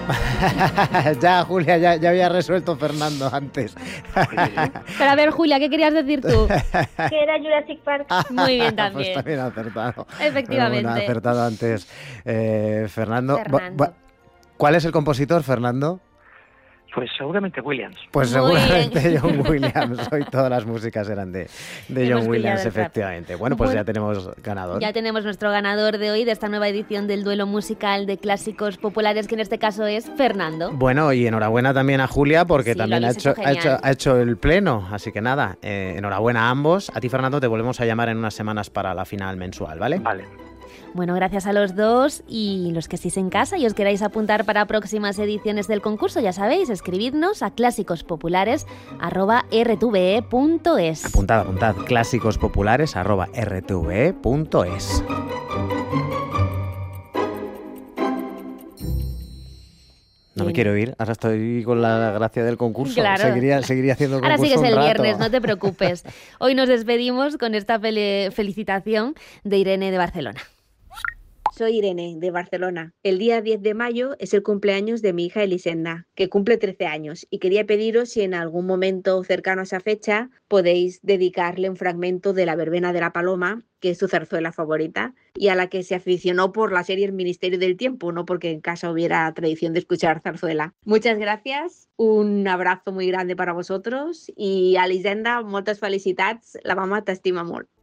Ya, Julia, ya había resuelto Fernando antes. Pero a ver, Julia, ¿qué querías decir tú? Que era Jurassic Park. Muy bien Pues también. también ha acertado. Efectivamente. Bueno, ha acertado antes Fernando. Fernando. ¿Cuál es el compositor, Fernando? Pues seguramente Williams. Pues Muy seguramente bien. John Williams. Hoy todas las músicas eran de Hemos John Williams, pillado el rap. efectivamente. Bueno, pues Bueno, ya tenemos ganador. Ya tenemos nuestro ganador de hoy, de esta nueva edición del duelo musical de clásicos populares, que en este caso es Fernando. Bueno, y enhorabuena también a Julia, porque Sí, también lo ha habéis hecho, hecho genial. ha hecho el pleno. Así que nada, enhorabuena a ambos. A ti, Fernando, te volvemos a llamar en unas semanas para la final mensual, ¿vale? Vale. Bueno, gracias a los dos, y los que estéis en casa y os queráis apuntar para próximas ediciones del concurso, ya sabéis, escribidnos a clásicospopulares@rtve.es. Apuntad, clásicospopulares@rtve.es. No me Bien. quiero ir, ahora estoy con la gracia del concurso. Claro. Seguiría haciendo el Ahora concurso sigues el un rato. viernes, no te preocupes. Hoy nos despedimos con esta felicitación de Irene de Barcelona. Soy Irene, de Barcelona. El día 10 de mayo es el cumpleaños de mi hija Elisenda, que cumple 13 años, y quería pediros si en algún momento cercano a esa fecha podéis dedicarle un fragmento de La verbena de la paloma, que es su zarzuela favorita, y a la que se aficionó por la serie El Ministerio del Tiempo, no porque en casa hubiera tradición de escuchar zarzuela. Muchas gracias, un abrazo muy grande para vosotros, y a Elisenda, moltes felicitats, la mama t'estima molt.